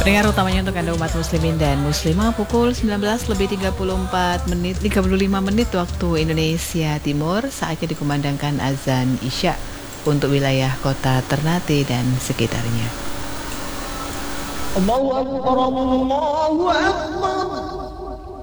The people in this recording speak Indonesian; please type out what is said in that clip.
Pendengar utamanya untuk Anda umat muslimin dan muslimah, pukul 19:34 35 menit waktu Indonesia Timur. Saatnya dikumandangkan azan Isya untuk wilayah kota Ternate dan sekitarnya. Allahu Akbar, Allahu Akbar.